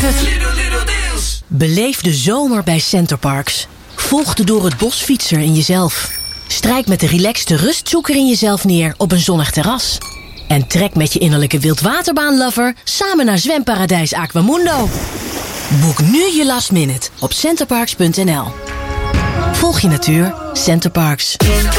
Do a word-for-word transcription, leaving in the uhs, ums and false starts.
Beleef de zomer bij Centerparks. Volg de door het bos fietser in jezelf. Strijk met de relaxte rustzoeker in jezelf neer op een zonnig terras. En trek met je innerlijke wildwaterbaanlover samen naar zwemparadijs Aquamundo. Boek nu je last minute op centerparks punt n l. Volg je natuur, Centerparks.